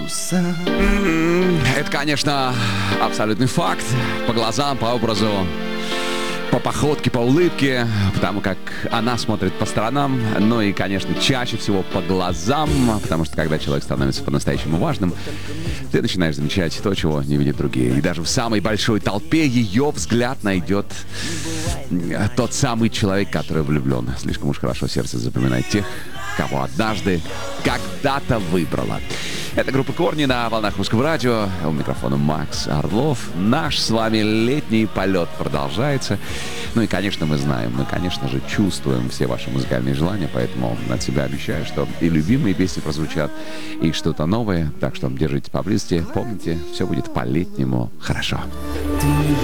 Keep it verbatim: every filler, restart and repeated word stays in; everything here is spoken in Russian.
Это, конечно, абсолютный факт. По глазам, по образу, по походке, по улыбке, потому как она смотрит по сторонам, ну и, конечно, чаще всего по глазам, потому что когда человек становится по-настоящему важным, ты начинаешь замечать то, чего не видят другие. И даже в самой большой толпе ее взгляд найдет тот самый человек, который влюблен. Слишком уж хорошо сердце запоминает тех, кого однажды, когда-то выбрала. Это группа «Корни» на волнах Русского радио. У микрофона Макс Орлов. Наш с вами летний полет продолжается. Ну и, конечно, мы знаем, мы, конечно же, чувствуем все ваши музыкальные желания, поэтому от себя обещаю, что и любимые песни прозвучат, и что-то новое. Так что держите поблизости. Помните, все будет по-летнему хорошо.